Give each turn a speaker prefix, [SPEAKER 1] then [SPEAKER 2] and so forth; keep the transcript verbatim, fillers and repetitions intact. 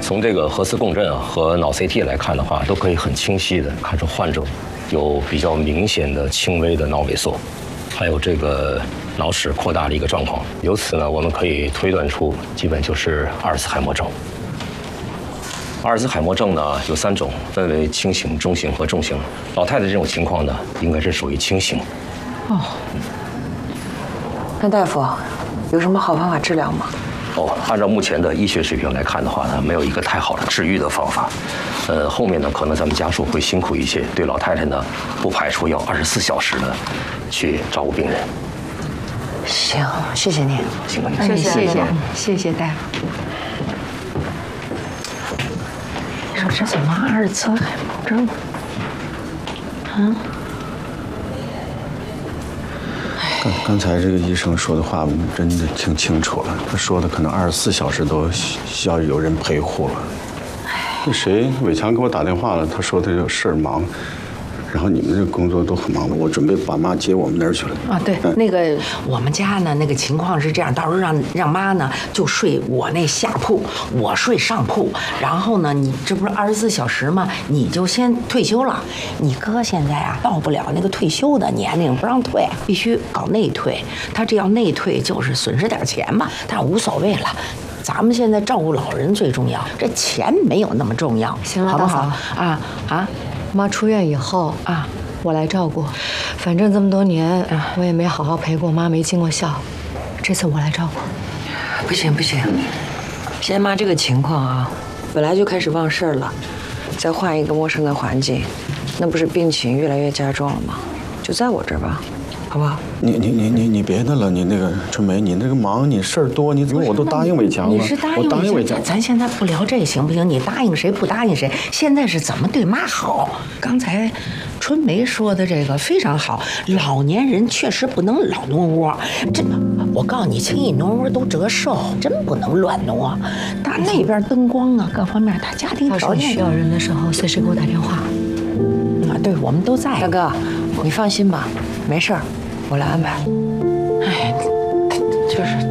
[SPEAKER 1] 从这个核磁共振啊和脑 C T 来看的话，都可以很清晰的看出患者有比较明显的轻微的脑萎缩，还有这个脑室扩大的一个状况。由此呢，我们可以推断出，基本就是阿尔茨海默症。阿尔茨海默症呢有三种，分为轻型、中型和重型。老太太这种情况呢，应该是属于轻型。
[SPEAKER 2] 哦，那大夫有什么好方法治疗吗？
[SPEAKER 1] 哦，按照目前的医学水平来看的话呢，没有一个太好的治愈的方法。呃，后面呢，可能咱们家属会辛苦一些。对老太太呢，不排除要二十四小时的去照顾病人。
[SPEAKER 2] 行，谢谢您。
[SPEAKER 1] 辛苦您，
[SPEAKER 3] 谢谢
[SPEAKER 2] 谢谢
[SPEAKER 3] 谢谢大夫。你说这怎么阿尔茨海默症？啊？
[SPEAKER 4] 刚刚才这个医生说的话，我们真的听清楚了。他说的可能二十四小时都需要有人陪护了。那谁，伟强给我打电话了，他说他有事儿忙，然后你们这工作都很忙，我准备把妈接我们那儿去了。
[SPEAKER 3] 啊，对，嗯、那个我们家呢，那个情况是这样，到时候让让妈呢就睡我那下铺，我睡上铺，然后呢，你这不是二十四小时吗？你就先退休了。你哥现在啊到不了那个退休的年龄，不让退，必须搞内退。他这要内退就是损失点钱吧，但无所谓了。咱们现在照顾老人最重要，这钱没有那么重要，
[SPEAKER 5] 行了，
[SPEAKER 3] 好不好？
[SPEAKER 5] 大嫂
[SPEAKER 3] 啊啊！
[SPEAKER 5] 妈出院以后
[SPEAKER 3] 啊，
[SPEAKER 5] 我来照顾。反正这么多年，我也没好好陪过妈，没尽过孝。这次我来照顾。
[SPEAKER 2] 不行不行，现在妈这个情况啊，本来就开始忘事儿了，再换一个陌生的环境，那不是病情越来越加重了吗？就在我这儿吧，好不好？
[SPEAKER 4] 你你你你你别的了，你那个春梅，你那个忙，你事儿多，你怎么我都答应伟强了？
[SPEAKER 3] 你是答应
[SPEAKER 4] 我答应伟强，
[SPEAKER 3] 咱现在不聊这行不行？你答应谁不答应谁？现在是怎么对妈好？刚才春梅说的这个非常好，老年人确实不能老挪窝。这我告诉你，轻易挪窝都折寿，真不能乱挪。他那边灯光啊，各方面，他家庭条件
[SPEAKER 5] 需要人的时候，随时给我打电话。
[SPEAKER 3] 啊，对，我们都在。
[SPEAKER 2] 大哥，你放心吧，没事儿。我来安排。
[SPEAKER 3] 哎，就是